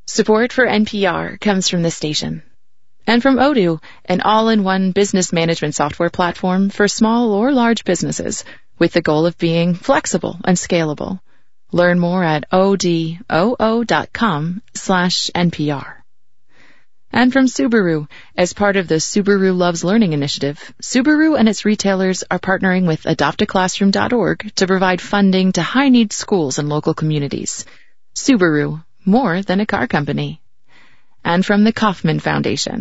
Support for NPR comes from the station. And from Odoo, an all-in-one business management software platform for small or large businesses, with the goal of being flexible and scalable. Learn more at odoo.com/NPR. And from Subaru, as part of the Subaru Loves Learning initiative, Subaru and its retailers are partnering with AdoptAClassroom.org to provide funding to high-need schools and local communities. Subaru, more than a car company. And from the Kauffman Foundation,